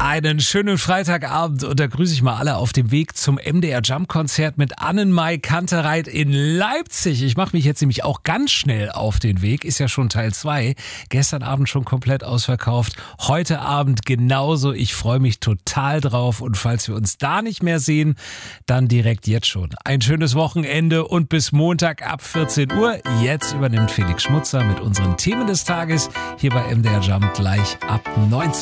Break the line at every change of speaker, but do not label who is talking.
Einen schönen Freitagabend und da grüße ich mal alle auf dem Weg zum MDR Jump Konzert mit Annenmai Kantereit in Leipzig. Ich mache mich jetzt nämlich auch ganz schnell auf den Weg, ist ja schon Teil 2. Gestern Abend schon komplett ausverkauft, heute Abend genauso. Ich freue mich total drauf und falls wir uns da nicht mehr sehen, dann direkt jetzt schon. Ein schönes Wochenende und bis Montag ab 14 Uhr. Jetzt übernimmt Felix Schmutzer mit unseren Themen des Tages hier bei MDR Jump gleich ab 19.